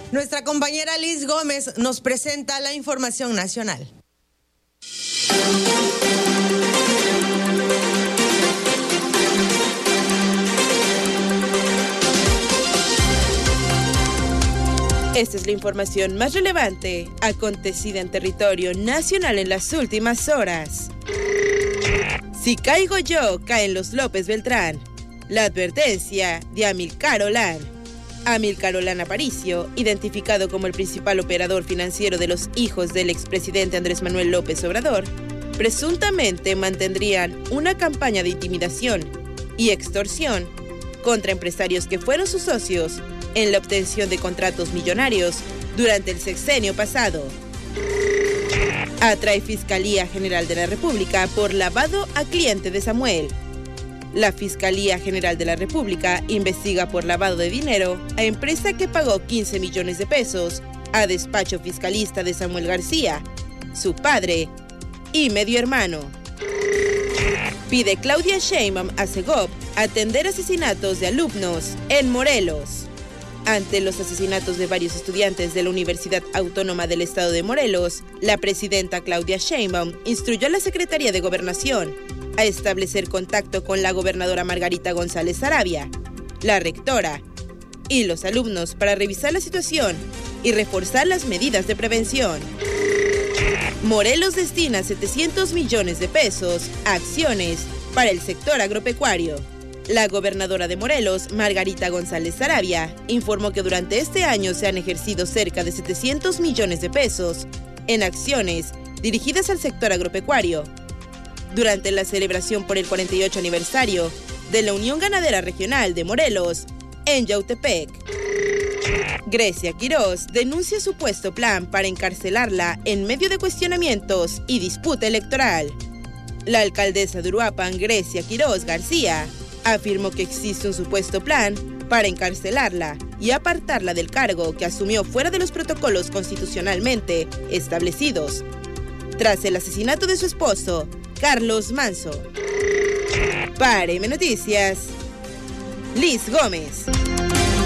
Nuestra compañera Liz Gómez nos presenta la información nacional. Esta es la información más relevante acontecida en territorio nacional en las últimas horas. Si caigo yo, caen los López Beltrán. La advertencia de Amílcar Olán. Amílcar Olán Aparicio, identificado como el principal operador financiero de los hijos del expresidente Andrés Manuel López Obrador, presuntamente mantendrían una campaña de intimidación y extorsión contra empresarios que fueron sus socios en la obtención de contratos millonarios durante el sexenio pasado. Atrae Fiscalía General de la República por lavado a cliente de Samuel. La Fiscalía General de la República investiga por lavado de dinero a empresa que pagó 15 millones de pesos a despacho fiscalista de Samuel García, su padre y medio hermano. Pide Claudia Sheinbaum a Segov atender asesinatos de alumnos en Morelos. Ante los asesinatos de varios estudiantes de la Universidad Autónoma del Estado de Morelos, la presidenta Claudia Sheinbaum instruyó a la Secretaría de Gobernación a establecer contacto con la gobernadora Margarita González Saravia, la rectora y los alumnos para revisar la situación y reforzar las medidas de prevención. Morelos destina 700 millones de pesos a acciones para el sector agropecuario. La gobernadora de Morelos, Margarita González Saravia, informó que durante este año se han ejercido cerca de 700 millones de pesos en acciones dirigidas al sector agropecuario. Durante la celebración por el 48 aniversario de la Unión Ganadera Regional de Morelos, en Yautepec. Grecia Quirós denuncia supuesto plan para encarcelarla en medio de cuestionamientos y disputa electoral. La alcaldesa de Uruapan, Grecia Quirós García, afirmó que existe un supuesto plan para encarcelarla y apartarla del cargo que asumió fuera de los protocolos constitucionalmente establecidos, tras el asesinato de su esposo, Carlos Manso. Para M Noticias, Liz Gómez.